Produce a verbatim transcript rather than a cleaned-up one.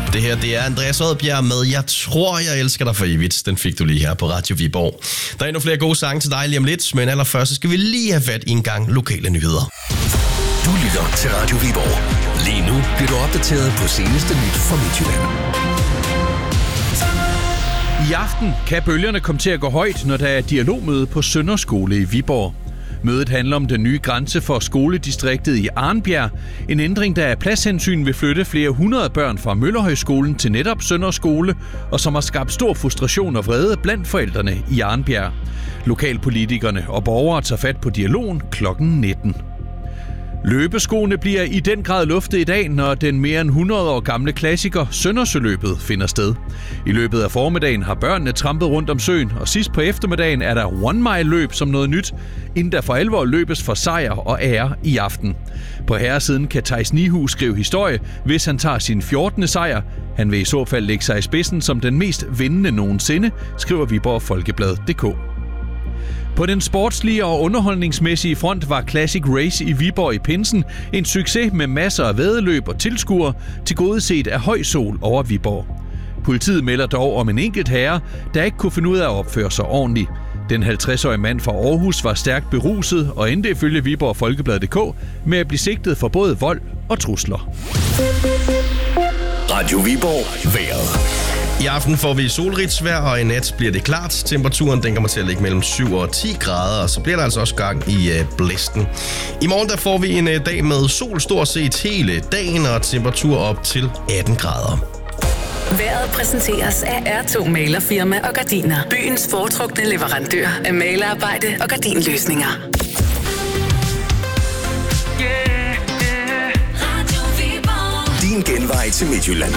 Det her, det er Andreas Oddbjerg med Jeg tror, jeg elsker dig for evigt. Den fik du lige her på Radio Viborg. Der er endnu flere gode sange til dig lige om lidt, men allerførst skal vi lige have fat i en gang lokale nyheder. Du lytter til Radio Viborg. Lige nu bliver du opdateret på seneste nyt fra Midtjylland. I aften kan bølgerne komme til at gå højt, når der er dialogmøde på Sønderskole i Viborg. Mødet handler om den nye grænse for skoledistriktet i Arnbjerg. En ændring, der af pladshensyn vil flytte flere hundrede børn fra Møllerhøjskolen til netop Sønderskole, og som har skabt stor frustration og vrede blandt forældrene i Arnbjerg. Lokalpolitikerne og borgere tager fat på dialogen klokken nitten. Løbeskoene bliver i den grad luftet i dag, når den mere end hundrede år gamle klassiker Søndersøløbet finder sted. I løbet af formiddagen har børnene trampet rundt om søen, og sidst på eftermiddagen er der one-mile-løb som noget nyt, inden der for alvor løbes for sejr og ære i aften. På herresiden kan Theis Nihus skrive historie, hvis han tager sin fjortende sejr. Han vil i så fald lægge sig i spidsen som den mest vindende nogensinde, skriver Viborg Folkeblad punktum d k. På den sportslige og underholdningsmæssige front var Classic Race i Viborg i pinsen en succes med masser af væddeløb og tilskuere, tilgodeset af høj sol over Viborg. Politiet melder dog om en enkelt herre, der ikke kunne finde ud af at opføre sig ordentligt. Den halvtreds-årige mand fra Aarhus var stærkt beruset og endte ifølge Viborg Folkeblad punktum d k med at blive sigtet for både vold og trusler. Radio Viborg vejret. I aften får vi solrigt vejr, og i nat bliver det klart. Temperaturen den kommer til at ligge mellem syv og ti grader, og så bliver der altså også gang i uh, blæsten. I morgen der får vi en uh, dag med sol stort set hele dagen, og temperatur op til atten grader. Vejret præsenteres af R to Malerfirma og Gardiner. Byens foretrukne leverandør af malerarbejde og gardinløsninger. Din genvej til Midtjylland.